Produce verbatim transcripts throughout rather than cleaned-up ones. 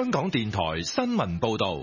香港電台新聞報道。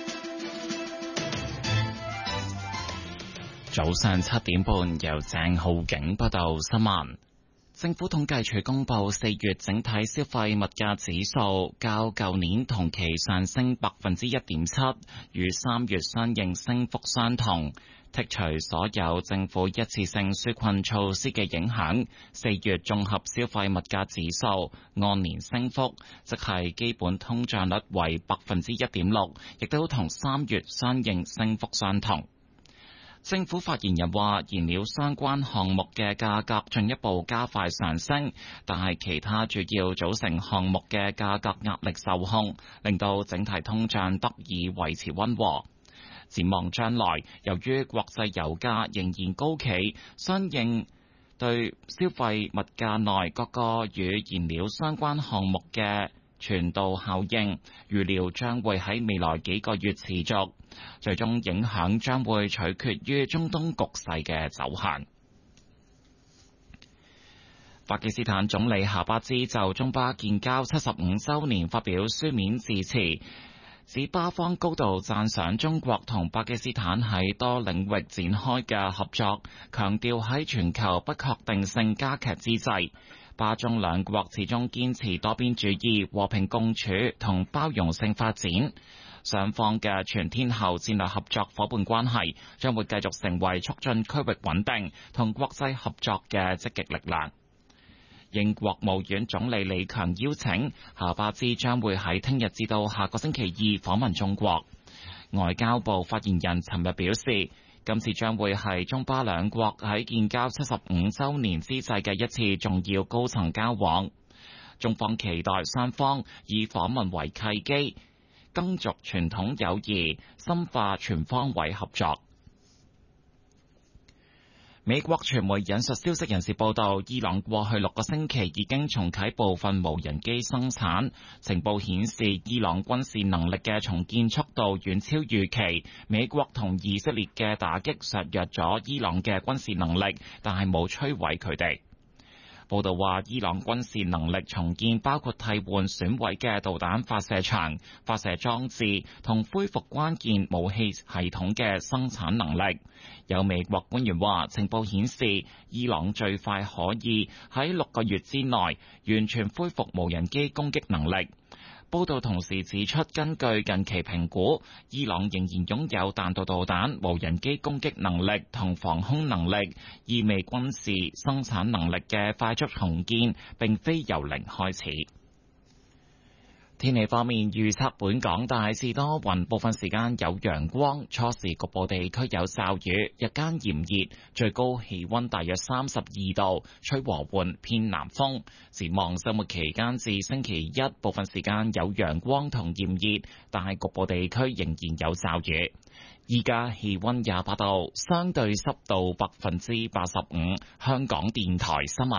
早上七點半，由鄭浩景報道新聞。政府統計處公布四月整體消費物價指數較舊年同期上升百分之一點七，與三月相應升幅相同。剔除所有政府一次性紓困措施嘅影響，四月綜合消費物價指數按年升幅，即係基本通脹率為百分之一點六，亦都同三月相應升幅相同。政府發言人話，燃料相關項目嘅價格進一步加快上升，但係其他主要組成項目嘅價格壓力受控，令到整體通脹得以維持溫和。展望將來，由於國際油價仍然高企，相應對消費物價內各個與燃料相關項目嘅傳導效應，預料將會喺未來幾個月持續，最終影響將會取決於中東局勢嘅走向。巴基斯坦總理夏巴茲就中巴建交七十五週年發表書面致辭，指巴方高度讚賞中國同巴基斯坦喺多領域展開嘅合作，強調喺全球不確定性加劇之際，巴中兩國始終堅持多邊主義、和平共處同包容性發展。雙方嘅全天候戰略合作夥伴關係將會繼續成為促進區域穩定同國際合作嘅積極力量。應國務院總理李強邀請，夏巴茲將會喺聽日至到下個星期二訪問中國。外交部發言人尋日表示，今次將會係中巴兩國喺建交七十五週年之際嘅一次重要高層交往。中方期待雙方以訪問為契機，更續傳統友誼，深化全方位合作。美國傳媒引述消息人士報道，伊朗過去六個星期已經重啟部分無人機生產。情報顯示，伊朗軍事能力嘅重建速度遠超預期。美國同以色列嘅打擊削弱咗伊朗嘅軍事能力，但係冇摧毀佢哋。報道話，伊朗軍事能力重建包括替換損毀嘅導彈發射場、發射裝置同恢復關鍵武器系統嘅生產能力。有美國官員話，情報顯示，伊朗最快可以喺六個月之內完全恢復無人機攻擊能力。報道同時指出，根據近期評估，伊朗仍然擁有彈道導彈、無人機攻擊能力同防空能力，意味軍事生產能力嘅快速重建並非由零開始。天氣方面，預測本港大致多雲，部分時間有陽光，初時局部地區有驟雨，日間炎熱，最高氣溫大約三十二度，吹和緩偏南風。展望周末期間至星期一，部分時間有陽光同炎熱，但係局部地區仍然有驟雨。依家氣溫廿八度，相對濕度百分之八十五。香港電台新聞